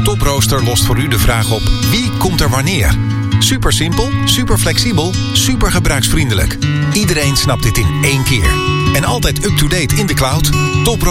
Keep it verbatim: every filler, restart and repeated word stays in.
Toprooster lost voor u de vraag op: wie komt er wanneer? Super simpel, super flexibel, super gebruiksvriendelijk. Iedereen snapt dit in één keer. En altijd up-to-date in de cloud. Toprooster